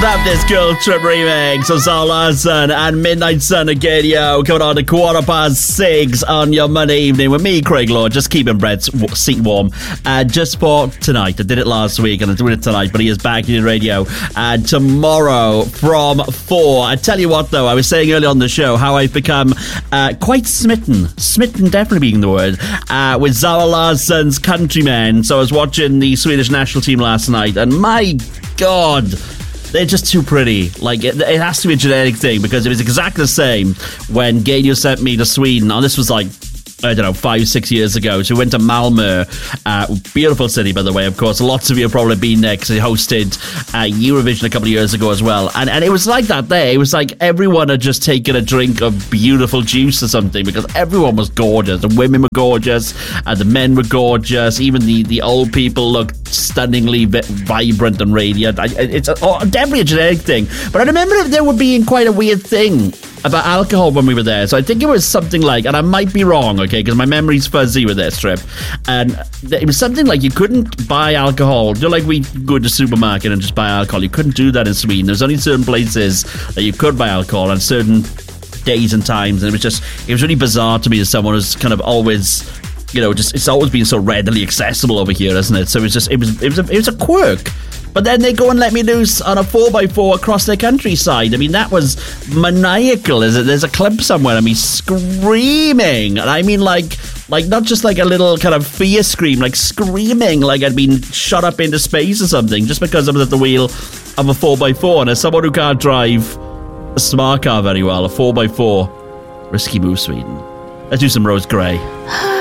Love this Girl Trip remix of Zara Larsson and Midnight Sun again, yo. Coming on to 6:15 on your Monday evening with me, Craig Lord, just keeping Brett's seat warm. Just for tonight. I did it last week and I'm doing it tonight, but he is back in the radio tomorrow from 4. I tell you what, though, I was saying earlier on the show how I've become quite smitten definitely being the word, with Zara Larsson's Countrymen. So I was watching the Swedish national team last night, and my God, they're just too pretty. Like, it has to be a genetic thing, because it was exactly the same when Gaynor sent me to Sweden. And this was like, I don't know, 5-6 years ago. So we went to Malmö, beautiful city, by the way, of course. Lots of you have probably been there because they hosted Eurovision a couple of years ago as well. And it was like that there. It was like everyone had just taken a drink of beautiful juice or something, because everyone was gorgeous. The women were gorgeous, the men were gorgeous. Even the old people looked stunningly vibrant and radiant. It's definitely a genetic thing. But I remember there would be quite a weird thing about alcohol when we were there. So I think it was something like, and I might be wrong, okay, because my memory's fuzzy with this trip, and it was something like you couldn't buy alcohol. You know, like we go to the supermarket and just buy alcohol. You couldn't do that in Sweden. There's only certain places that you could buy alcohol on certain days and times, and it was really bizarre to me as someone who's kind of always, you know, just, it's always been so readily accessible over here, isn't it? So it was a quirk. But then they go and let me loose on a 4x4 across their countryside. I mean, that was maniacal. There's a clip somewhere of me screaming. And I mean, like not just like a little kind of fear scream, like screaming like I'd been shot up into space or something, just because I was at the wheel of a 4x4. And as someone who can't drive a smart car very well, a 4x4, risky move, Sweden. Let's do some Rose Gray.